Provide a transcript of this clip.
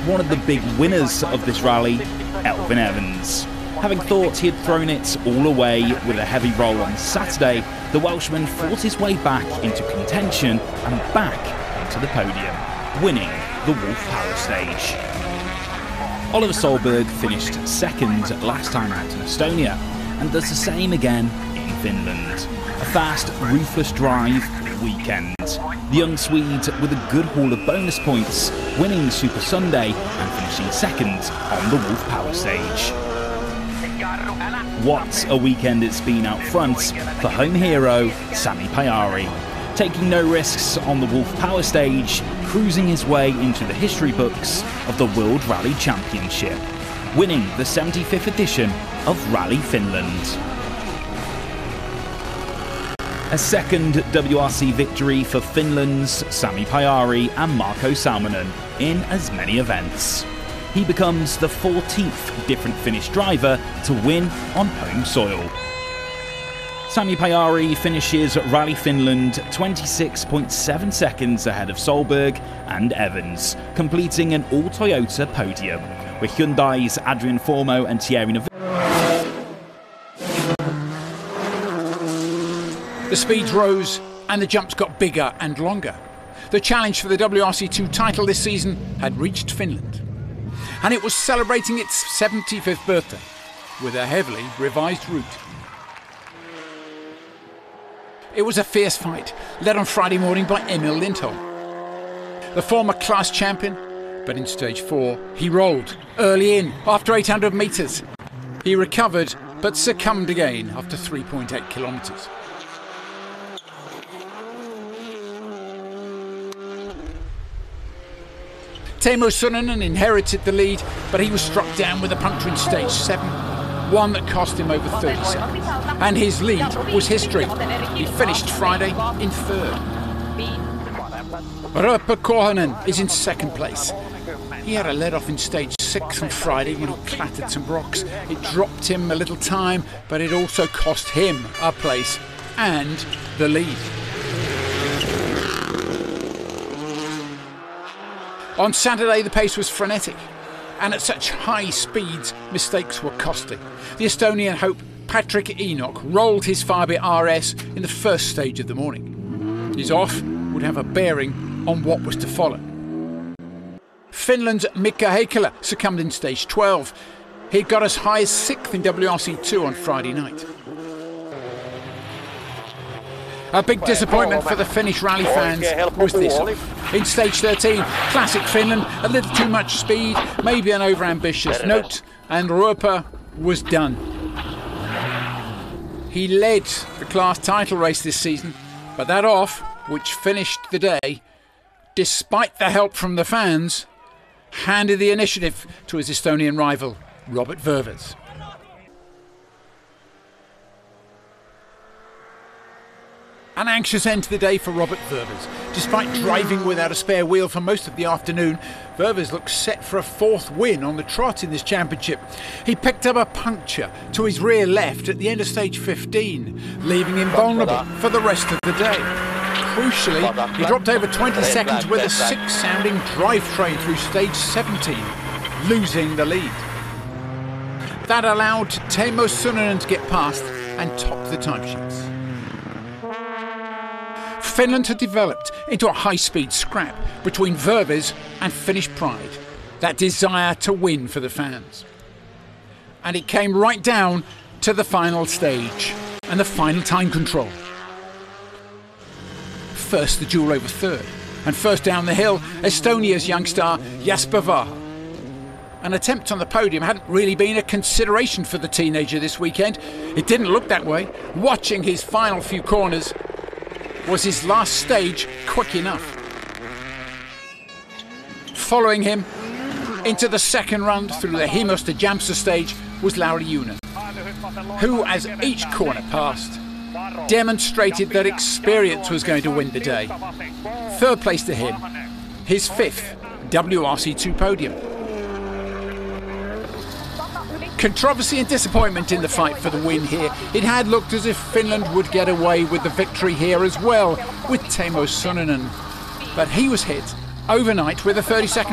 one of the big winners of this rally, Elfyn Evans. Having thought he had thrown it all away with a heavy roll on Saturday, the Welshman fought his way back into contention and back onto the podium, winning the Wolf Power Stage. Oliver Solberg finished second last time out in Estonia and does the same again in Finland. A fast, ruthless drive weekend. The young Swede with a good haul of bonus points, winning Super Sunday and finishing second on the Wolf Power Stage. What a weekend it's been out front for home hero Sami Pajari. Taking no risks on the Wolf Power Stage, cruising his way into the history books of the World Rally Championship, winning the 75th edition of Rally Finland. A second WRC victory for Finland's Sami Pajari and Marko Salminen in as many events. He becomes the 14th different Finnish driver to win on home soil. Sami Pajari finishes Rally Finland 26.7 seconds ahead of Solberg and Evans, completing an all-Toyota podium, with Hyundai's Adrian Formeau and Thierry Neuville. The speeds rose and the jumps got bigger and longer. The challenge for the WRC2 title this season had reached Finland, and it was celebrating its 75th birthday with a heavily revised route. It was a fierce fight, led on Friday morning by Emil Lindholm, the former class champion, but in stage 4 he rolled early in after 800 metres. He recovered but succumbed again after 3.8 kilometres. Teemu Surninen inherited the lead, but he was struck down with a puncture in stage 7, one that cost him over 30 seconds. And his lead was history. He finished Friday in 3rd. Roope Korhonen is in 2nd place. He had a let-off in stage 6 on Friday when he clattered some rocks. It dropped him a little time, but it also cost him a place and the lead. On Saturday, the pace was frenetic, and at such high speeds, mistakes were costly. The Estonian hope, Patrick Enoch, rolled his Fabia RS in the first stage of the morning. His off would have a bearing on what was to follow. Finland's Mika Heikkilä succumbed in stage 12. He got as high as 6th in WRC2 on Friday night. A big disappointment for the Finnish rally fans was this off. In stage 13, classic Finland, a little too much speed, maybe an overambitious note, and Roope was done. He led the class title race this season, but that off, which finished the day, despite the help from the fans, handed the initiative to his Estonian rival, Robert Ververs. An anxious end to the day for Robert Ververs. Despite driving without a spare wheel for most of the afternoon, Ververs looks set for a 4th win on the trot in this championship. He picked up a puncture to his rear left at the end of stage 15, leaving him vulnerable for the rest of the day. Crucially, he dropped over 20 seconds with a 6-sounding drivetrain through stage 17, losing the lead. That allowed Teemu Surninen to get past and top the timesheets. Finland had developed into a high-speed scrap between Ververs and Finnish pride, that desire to win for the fans. And it came right down to the final stage and the final time control. First the duel over 3rd, and first down the hill, Estonia's young star Jasper Vaha. An attempt on the podium hadn't really been a consideration for the teenager this weekend. It didn't look that way. Watching his final few corners, was his last stage quick enough? Following him into the second run through the Heimosta Jämsä stage was Lauri Junen, who, as each corner passed, demonstrated that experience was going to win the day. 3rd place to him, his 5th WRC2 podium. Controversy and disappointment in the fight for the win here. It had looked as if Finland would get away with the victory here as well, with Teemu Surninen. But he was hit overnight with a 30-second